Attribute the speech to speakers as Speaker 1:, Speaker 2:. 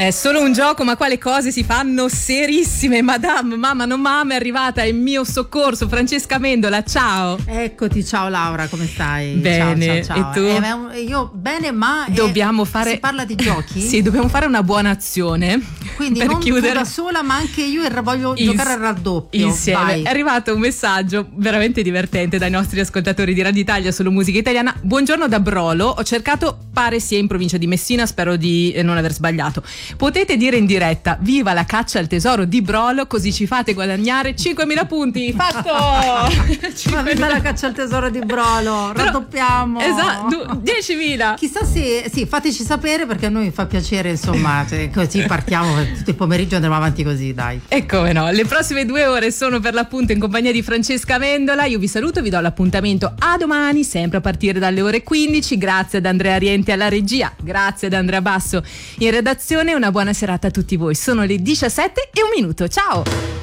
Speaker 1: È solo un gioco, ma qua le cose si fanno serissime. Madame, mamma non mamma, è arrivata in mio soccorso Francesca Amendola, ciao.
Speaker 2: Eccoti, ciao Laura, come stai?
Speaker 1: Bene,
Speaker 2: ciao.
Speaker 1: E tu?
Speaker 2: Io bene, ma
Speaker 1: dobbiamo fare...
Speaker 2: si parla di giochi?
Speaker 1: Sì, dobbiamo fare una buona azione.
Speaker 2: Quindi
Speaker 1: per
Speaker 2: non
Speaker 1: chiudere
Speaker 2: tu da sola, ma anche io voglio giocare al raddoppio.
Speaker 1: Insieme.
Speaker 2: Vai.
Speaker 1: È arrivato un messaggio veramente divertente dai nostri ascoltatori di Radio Italia sulla musica italiana. Buongiorno da Brolo, ho cercato, pare sia in provincia di Messina, spero di non aver sbagliato. Potete dire in diretta viva la caccia al tesoro di Brolo, così ci fate guadagnare 5.000 punti. Fatto!
Speaker 2: Ma viva la caccia al tesoro di Brolo, raddoppiamo.
Speaker 1: Esatto, 10.000.
Speaker 2: Chissà se sì, fateci sapere, perché a noi fa piacere, insomma, così partiamo tutto il pomeriggio, andremo avanti così, dai.
Speaker 1: E come no, le prossime 2 ore sono per l'appunto in compagnia di Francesca Amendola. Io vi saluto, vi do l'appuntamento a domani, sempre a partire dalle ore 15. Grazie ad Andrea Rienti alla regia, grazie ad Andrea Basso in redazione. Una buona serata a tutti voi. Sono le 17:01. Ciao!